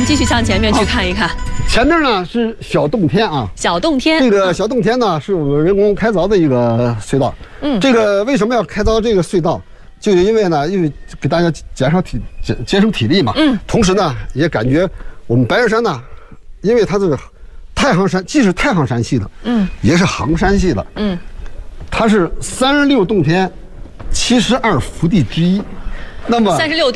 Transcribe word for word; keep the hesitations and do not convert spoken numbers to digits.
们继续向前面去看一看。 前面呢是小洞天啊， 小洞天。 这个小洞天呢是我们人工开凿的一个隧道。嗯，这个为什么要开凿这个隧道？就是因为呢，因为给大家减少体节节省体力嘛。嗯，同时呢也感觉我们白云山呢，因为它这个太行山既是太行山系的，嗯，也是杭山系的，嗯，它是三十六洞天。七十二福地之一，那么三十六。